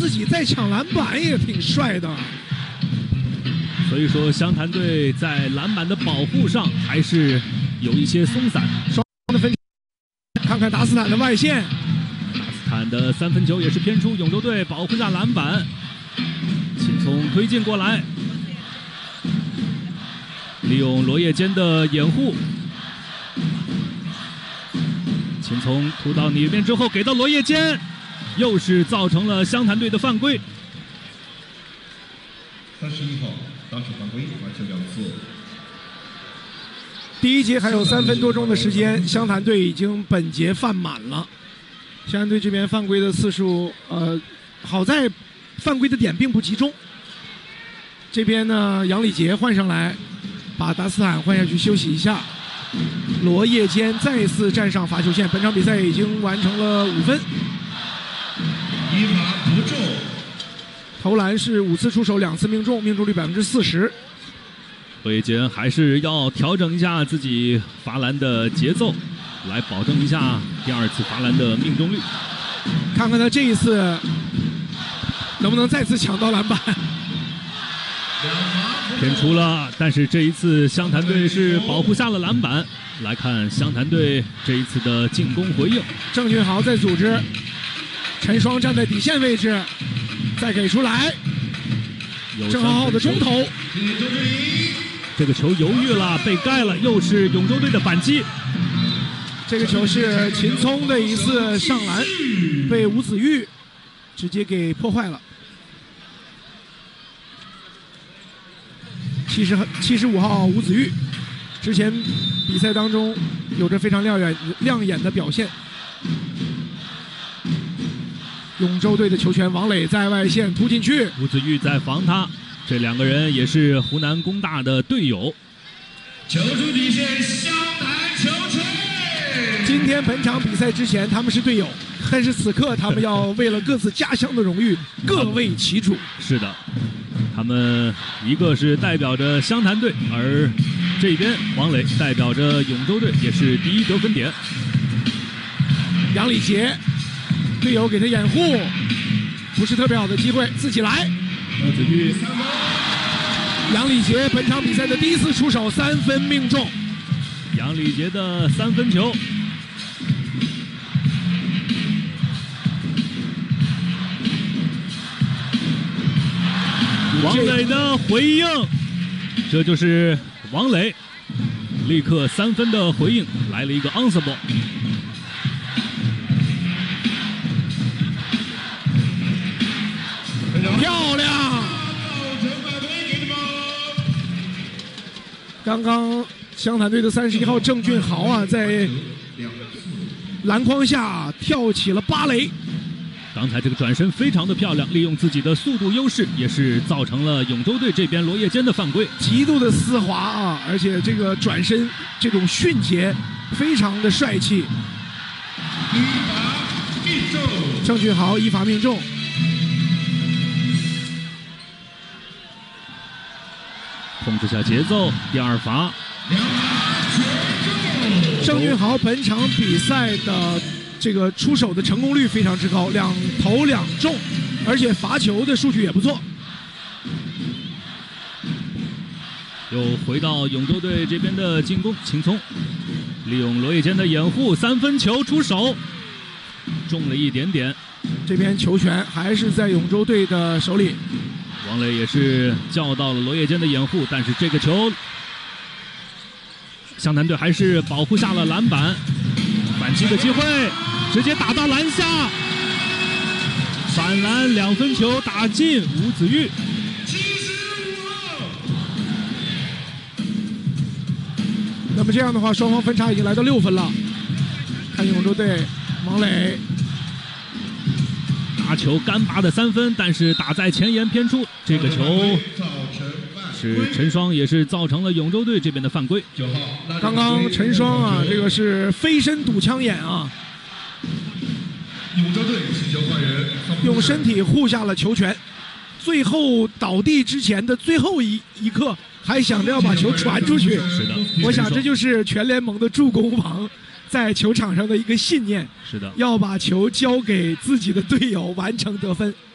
己在抢篮板也挺帅的。 所以说，湘潭队在篮板的保护上还是有一些松散。 双方的分，看看达斯坦的外线， 达斯坦的3分球也是偏出，永州队保护下篮板，秦聪推进过来，利用罗叶坚的掩护，秦聪突到里面之后给到罗叶坚，又是造成了湘潭队的犯规。 31号打手犯规，罚球2次。 第一节还有3分多钟的时间，湘潭队已经本节犯满了。湘潭队这边犯规的次数，好在犯规的点并不集中。这边呢，杨礼杰换上来，把达斯坦换下去休息一下。罗叶坚再次站上罚球线，本场比赛已经完成了5分。 一罚不中。 投篮是5次出手，2次命中，命中率40%。 罗叶坚还是要调整一下自己罚篮的节奏，来保证一下第2次罚篮的命中率。 看看他这一次能不能再次抢到篮板。 偏出了，但是这一次湘潭队是保护下了篮板。来看湘潭队这一次的进攻回应， 郑俊豪在组织，陈双站在底线位置，再给出来，郑浩的中投， 这个球犹豫了，被盖了，又是永州队的反击。 这个球是秦聪的一次上篮，被吴子玉直接给破坏了。75号吴子玉，之前比赛当中有着非常亮眼的表现。永州队的球权，王磊在外线突进去， 吴子玉在防他，这2个人也是湖南工大的队友。 球出底线，湘潭球权。 今天本场比赛之前他们是队友，但是此刻他们要为了各自家乡的荣誉各为其主。 是的，他们一个是代表着湘潭队，而这边王磊代表着永州队，也是第1得分点。 杨礼杰，队友给他掩护，不是特别好的机会，自己来。 吴子玉， 杨礼杰本场比赛的第1次出手，3分命中。 杨礼杰的3分球。王磊的回应，这就是王磊立刻3分的回应，来了一个 ensemble。 漂亮！刚刚湘潭队的31号郑俊豪啊，在篮筐下跳起了芭蕾。 刚才这个转身非常的漂亮，利用自己的速度优势，也是造成了永州队这边罗叶坚的犯规， 极度的丝滑啊，而且这个转身这种迅捷，非常的帅气。 一罚命中， 郑俊豪1罚命中。 控制下节奏，第2罚。 郑俊豪本场比赛的这个出手的成功率非常之高，2投2中，而且罚球的数据也不错。 又回到永州队这边的进攻，秦聪利用罗叶坚的掩护，3分球出手，中了一点点。 这边球权还是在永州队的手里。 王磊也是叫到了罗叶坚的掩护，但是这个球湘潭队还是保护下了篮板，反击的机会直接打到篮下，反篮2分球打进，吴子玉。 那么这样的话，双方分差已经来到6分了。看永州队，王磊打球干拔的3分，但是打在前沿偏出，这个球是陈双，也是造成了永州队这边的犯规。 刚刚陈双啊，这个是飞身堵枪眼啊， 永州队请求换人， 用身体护下了球权，最后倒地之前的最后一刻还想着要把球传出去。 是的， 我想这就是全联盟的助攻王在球场上的一个信念。 是的， 要把球交给自己的队友完成得分。